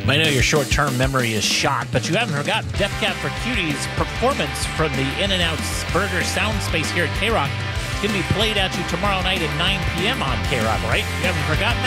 I know your short-term memory is shot, but you haven't forgotten Death Cab for Cuties' performance from the In-N-Out's Burger Sound Space here at K-Rock. It's going to be played at you tomorrow night at 9 p.m. on K-Rock, right? You haven't forgotten that?